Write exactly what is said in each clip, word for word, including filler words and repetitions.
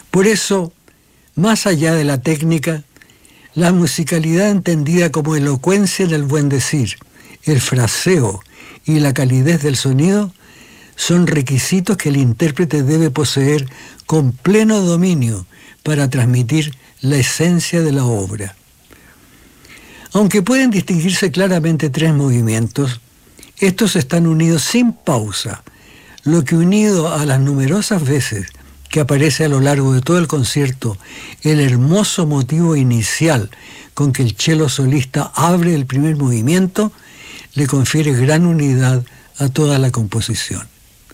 Por eso, más allá de la técnica, la musicalidad entendida como elocuencia en el buen decir, el fraseo y la calidez del sonido son requisitos que el intérprete debe poseer con pleno dominio para transmitir la esencia de la obra. Aunque pueden distinguirse claramente tres movimientos, estos están unidos sin pausa, lo que unido a las numerosas veces que aparece a lo largo de todo el concierto el hermoso motivo inicial con que el cello solista abre el primer movimiento, le confiere gran unidad a toda la composición.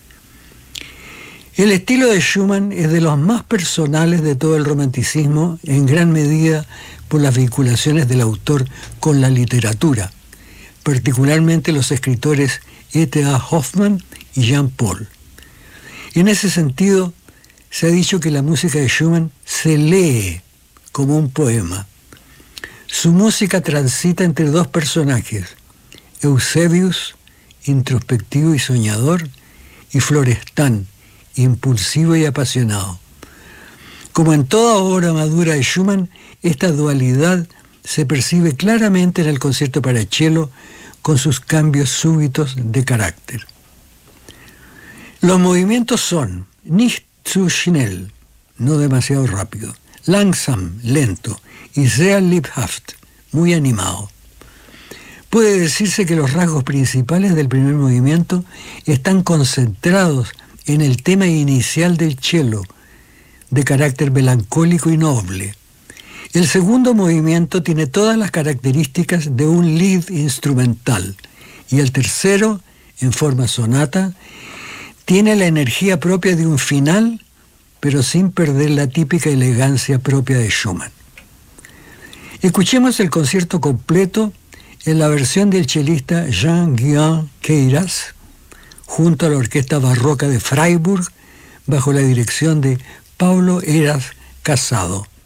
El estilo de Schumann es de los más personales de todo el romanticismo, en gran medida por las vinculaciones del autor con la literatura, particularmente los escritores E T A Hoffmann y Jean Paul. En ese sentido, se ha dicho que la música de Schumann se lee como un poema. Su música transita entre dos personajes, Eusebius, introspectivo y soñador, y Florestan, impulsivo y apasionado. Como en toda obra madura de Schumann, esta dualidad se percibe claramente en el concierto para cello con sus cambios súbitos de carácter. Los movimientos son nicht zu schnell, no demasiado rápido, langsam, lento, y sehr lebhaft, muy animado. Puede decirse que los rasgos principales del primer movimiento están concentrados en el tema inicial del cello, de carácter melancólico y noble. El segundo movimiento tiene todas las características de un lead instrumental, y el tercero, en forma sonata, tiene la energía propia de un final, pero sin perder la típica elegancia propia de Schumann. Escuchemos el concierto completo en la versión del chelista Jean-Guion Queyras, junto a la Orquesta Barroca de Freiburg, bajo la dirección de Paulo Eras Casado.